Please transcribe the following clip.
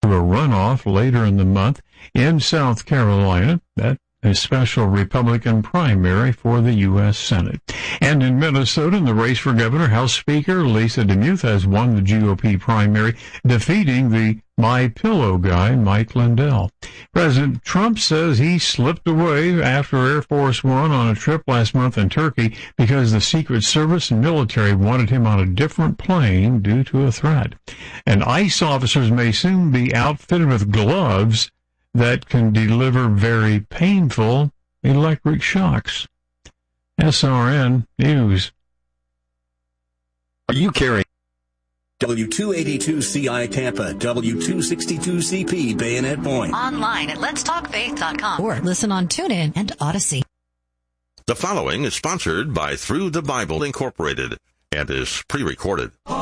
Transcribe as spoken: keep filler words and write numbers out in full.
to a runoff later in the month in South Carolina. That a special Republican primary for the U S Senate. And in Minnesota, in the race for governor, House Speaker Lisa DeMuth has won the G O P primary, defeating the My Pillow guy, Mike Lindell. President Trump says he slipped away after Air Force One on a trip last month in Turkey because the Secret Service and military wanted him on a different plane due to a threat. And ICE officers may soon be outfitted with gloves that can deliver very painful electric shocks. S R N News. Are you carrying W two eighty-two C I Tampa, W two sixty-two C P Bayonet Point. Online at lets talk faith dot com or listen on TuneIn and Odyssey. The following is sponsored by Through the Bible Incorporated and is pre-recorded.